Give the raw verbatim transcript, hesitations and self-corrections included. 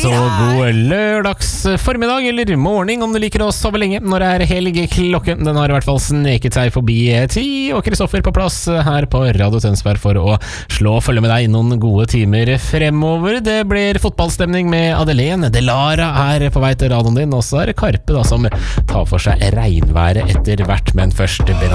Så god lørdags formiddag, eller morgen om du liker å sove lenge når det er helg. Klokken, den har i hvert fall sneket seg forbi ti, og Kristoffer på plass her på Radio Tønsberg for å slå og følge med deg noen gode timer fremover. Det blir fotballstemning med Adelene. Delara er på vei til radioen din, og så er det Karpe da, som tar for seg regnværet etter hvert, men først